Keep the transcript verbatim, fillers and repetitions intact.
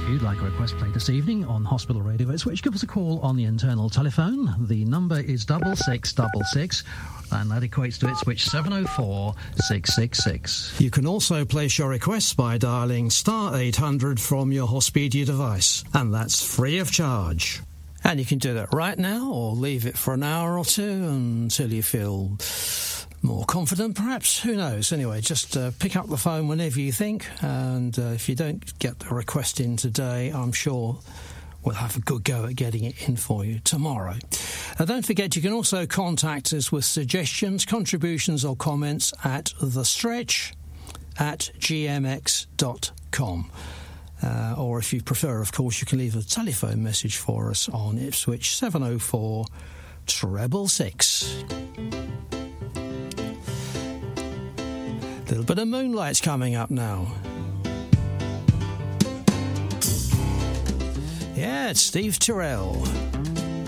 you'd like a request played this evening on Hospital Radio Ipswich, give us a call on the internal telephone. The number is double six double six, and that equates to Ipswich seven oh four six six six. You can also place your requests by dialling star eight hundred from your Hospedia device, and that's free of charge. And you can do that right now, or leave it for an hour or two until you feel more confident, perhaps. Who knows? Anyway, just uh, pick up the phone whenever you think, and uh, if you don't get the request in today, I'm sure we'll have a good go at getting it in for you tomorrow. Uh, don't forget, you can also contact us with suggestions, contributions or comments at thestretch at g m x dot com. Uh, or if you prefer, of course, you can leave a telephone message for us on Ipswich seven oh four six six six. A little bit of Moonlight's coming up now. Yeah, it's Steve Terrell.